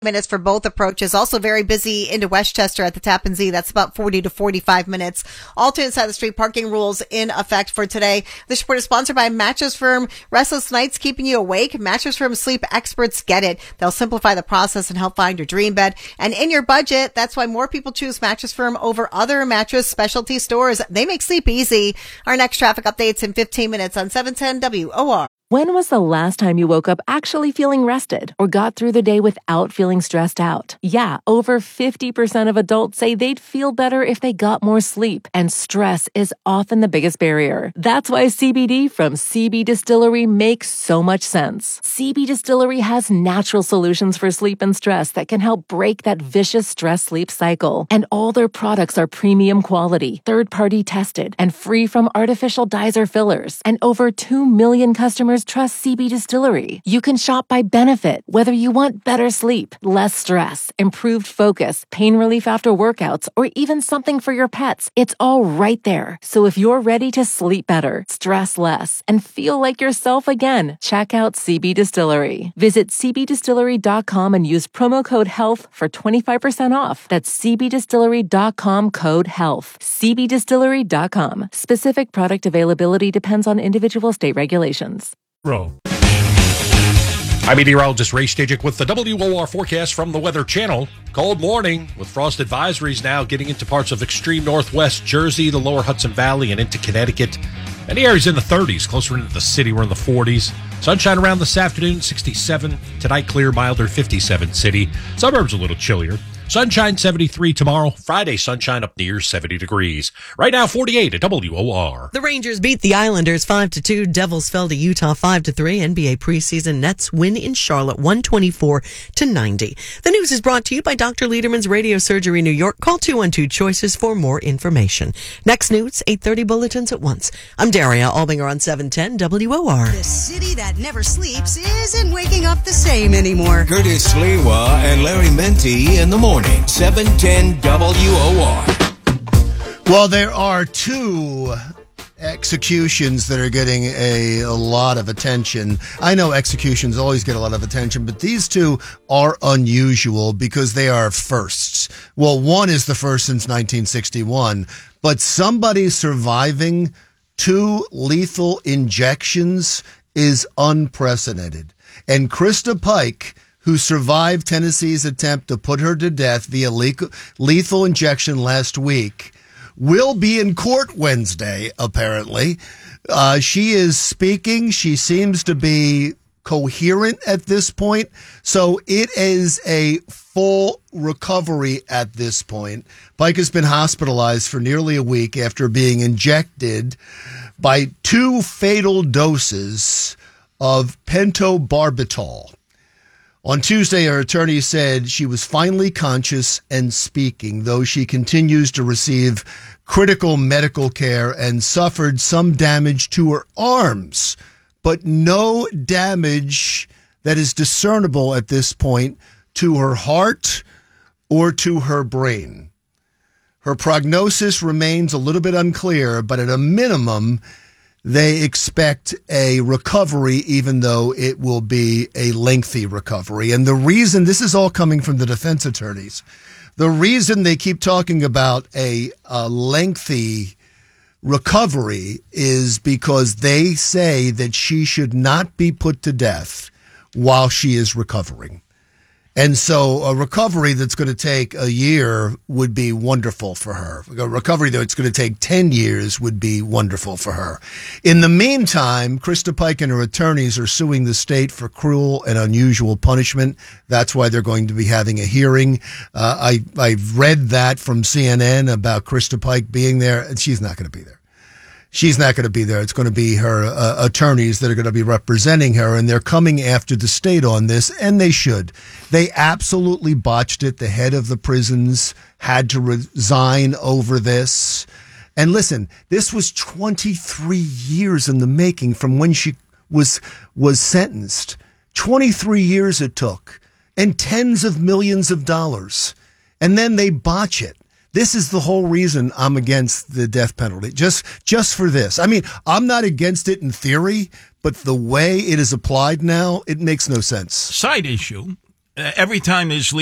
minutes for both approaches. Also very busy into Westchester at the Tappan Zee. That's about 40 to 45 minutes. Alternate side of the street parking rules in effect for today. This report is sponsored by Mattress Firm. Restless nights keeping you awake? Mattress Firm sleep experts get it. They'll simplify the process and help find your dream bed. And in your budget, that's why more people choose Mattress Firm over other mattress specialty stores. They make sleep easy. Our next traffic updates in 15 minutes on 710 WOR. When was the last time you woke up actually feeling rested or got through the day without feeling stressed out? Yeah, over 50% of adults say they'd feel better if they got more sleep, and stress is often the biggest barrier. That's why CBD from CB Distillery makes so much sense. CB Distillery has natural solutions for sleep and stress that can help break that vicious stress-sleep cycle. And all their products are premium quality, third-party tested, and free from artificial dyes or fillers. And over 2 million customers trust CB Distillery. You can shop by benefit, whether you want better sleep, less stress, improved focus, pain relief after workouts, or even something for your pets. It's all right there. So if you're ready to sleep better, stress less, and feel like yourself again, check out CB Distillery. Visit cbdistillery.com and use promo code HEALTH for 25% off. That's cbdistillery.com code HEALTH. cbdistillery.com. Specific product availability depends on individual state regulations. I'm meteorologist Ray Stajic with the WOR forecast from the Weather Channel. Cold morning with frost advisories now getting into parts of extreme northwest Jersey, the lower Hudson Valley, and into Connecticut. Many areas in the 30s, closer into the city, we're in the 40s. Sunshine around this afternoon, 67. Tonight, clear, milder, 57 city. Suburbs a little chillier. Sunshine, 73 tomorrow. Friday, sunshine up near 70 degrees. Right now, 48 at WOR. The Rangers beat the Islanders 5-2. Devils fell to Utah 5-3. NBA preseason Nets win in Charlotte 124-90. The news is brought to you by Dr. Lederman's Radio Surgery New York. Call 212-CHOICES for more information. Next news, 8:30 bulletins at once. I'm Daria Albinger on 710 WOR. The city that never sleeps isn't waking up the same anymore. Curtis Sliwa and Larry Menti in the morning. 710 WOR. Well, there are two executions that are getting a lot of attention. I know executions always get a lot of attention, but these two are unusual because they are firsts. Well, one is the first since 1961, but somebody surviving 2 lethal injections is unprecedented. And Krista Pike, who survived Tennessee's attempt to put her to death via lethal injection last week, will be in court Wednesday, apparently. She is speaking. She seems to be coherent at this point. So it is a full recovery at this point. Pike has been hospitalized for nearly a week after being injected by 2 fatal doses of pentobarbital. On Tuesday, her attorney said she was finally conscious and speaking, though she continues to receive critical medical care and suffered some damage to her arms, but no damage that is discernible at this point to her heart or to her brain. Her prognosis remains a little bit unclear, but at a minimum, they expect a recovery, even though it will be a lengthy recovery. And the reason, this is all coming from the defense attorneys, the reason they keep talking about a lengthy recovery is because they say that she should not be put to death while she is recovering. And so a recovery that's going to take a year would be wonderful for her. A recovery that's going to take 10 years would be wonderful for her. In the meantime, Krista Pike and her attorneys are suing the state for cruel and unusual punishment. That's why they're going to be having a hearing. I've read that from CNN about Krista Pike being there, and she's not going to be there. She's not going to be there. It's going to be her attorneys that are going to be representing her, and they're coming after the state on this, and they should. They absolutely botched it. The head of the prisons had to resign over this. And listen, this was 23 years in the making from when she was sentenced. 23 years it took, and tens of millions of dollars. And then they botch it. This is the whole reason I'm against the death penalty, just for this. I mean, I'm not against it in theory, but the way it is applied now, it makes no sense. Side issue, every time there's